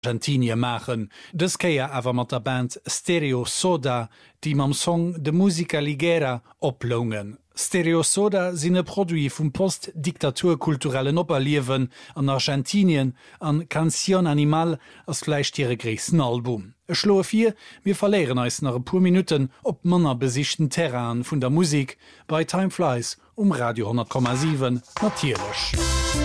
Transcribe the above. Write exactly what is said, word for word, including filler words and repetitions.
Argentinien machen. Das keier awer mat der Band Stereo Soda, die mam Song de Musica Ligera oplungen. Stereo Soda sinne Produi vum postdiktaturkulturellen Operliewen an Argentinien an Canción Animal as fleischtiere gräessen Album. E schloe vier, wir verleeren eis nach e pur Minuten op Manner besichten Terran vun der Musik bei Time Flies um Radio hundert Komma sieben natierlech.